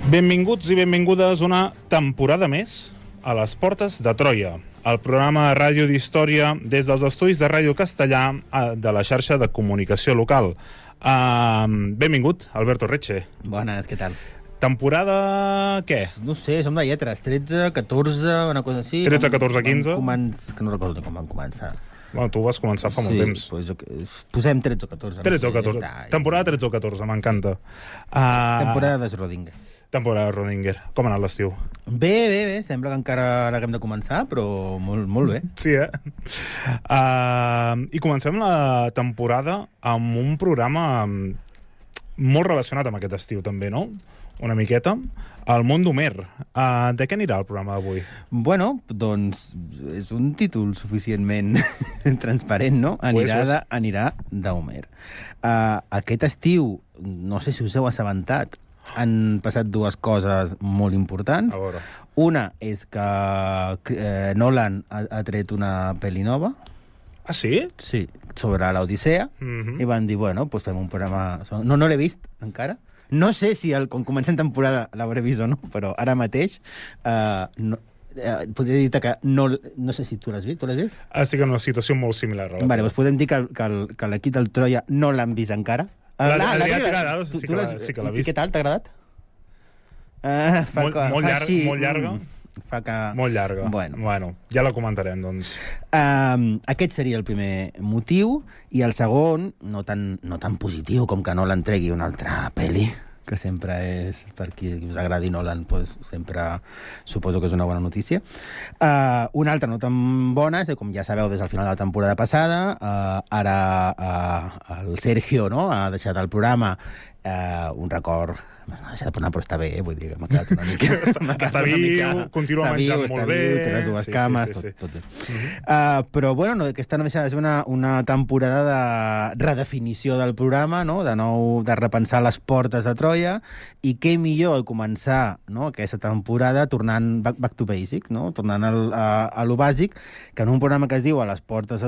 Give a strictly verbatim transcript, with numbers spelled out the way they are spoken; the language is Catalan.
Benvinguts i benvingudes una temporada més a les Portes de Troia, el programa de ràdio d'història des dels estudis de Ràdio Castellà de la xarxa de comunicació local. Uh, benvingut, Alberto Reche. Bones, què tal? Temporada... què? No sé, som de lletres. tretze, catorze, una cosa així. tretze, catorze, quinze. Començ... Que no recordo com van començar. Bueno, tu vas començar fa sí, molt temps. Pues jo... Posem tretze o catorze. tretze no o catorze. Ja està, temporada tretze o catorze, m'encanta. Uh... Temporada de Schrödinger. Temporada de Schrödinger. Com ha anat l'estiu? Bé, bé, bé. Sembla que encara l'haguem de començar, però molt, molt bé. Sí, eh? Uh, I comencem la temporada amb un programa molt relacionat amb aquest estiu, també, no? Una miqueta. El món d'Homer. Uh, de què anirà el programa d'avui? Bueno, doncs és un títol suficientment transparent, no? Anirà de, anirà d'Homer. Uh, aquest estiu, no sé si us heu assabentat, han passat dues coses molt importants. A veure. Una és que eh, Nolan ha, ha tret una pel·li nova. Ah, sí? Sí, sobre l'Odissea. Mm-hmm. I van dir, bueno, doncs fem un programa... No, no l'he vist encara. No sé si el, quan comencem temporada l'hauré vist o no, però ara mateix... Eh, no, eh, podria dir que no, no sé si tu l'has vist. Tu l'has vist? Estic en una situació molt similar. Vale, doncs podem dir que, que, el, que l'equip del Troia no l'han vist encara. L'Adrià Tirada sí que l'ha vist. I què tal? T'ha agradat? Uh, fa molt, que, molt, fa llarg, així, molt llarga. Fa que... Molt llarga. Bueno. bueno, ja la comentarem, doncs. Um, aquest seria el primer motiu, i el segon, no tan, no tan positiu com que no l'entregui una altra pel·li, que sempre és, per qui us agradi Nolan, pues, sempre suposo que és una bona notícia. Uh, una altra no tan bona, és, com ja sabeu, des del final de la temporada passada, uh, ara uh, el Sergio, no?, ha deixat el programa, uh, un record... M'ha deixat de posar, però està bé, eh? Vull dir que m'ha quedat una mica... està està viu, mica... continua està menjant viu, molt està bé... Viu, té les dues sí, cames, sí, sí, sí. tot, tot bé. Mm-hmm. Uh, però, bueno, no, aquesta no deixa de ser una, una temporada de redefinició del programa, no?, de nou, de repensar les portes de Troia, i què millor començar, no?, aquesta temporada tornant back, back to basic, no?, tornant al, a, a lo bàsic, que en un programa que es diu A les portes de